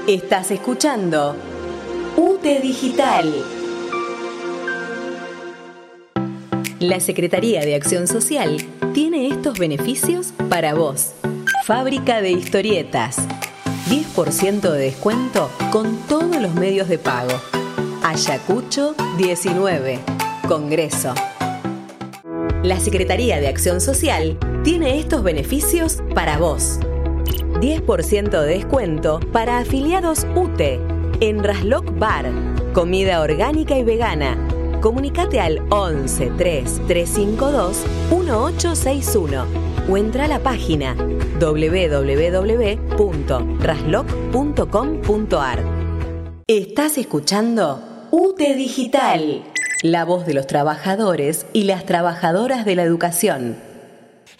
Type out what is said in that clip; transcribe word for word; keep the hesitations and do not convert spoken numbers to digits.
Estás escuchando UTE Digital. La Secretaría de Acción Social tiene estos beneficios para vos. Fábrica de historietas. diez por ciento de descuento con todos los medios de pago. Ayacucho diecinueve. Congreso. La Secretaría de Acción Social tiene estos beneficios para vos. diez por ciento de descuento para afiliados UTE en Rasloc Bar. Comida orgánica y vegana. Comunicate al once tres tres cinco dos uno ocho seis uno o entra a la página doble u doble u doble u punto rasloc punto com punto a r. Estás escuchando UTE Digital, la voz de los trabajadores y las trabajadoras de la educación.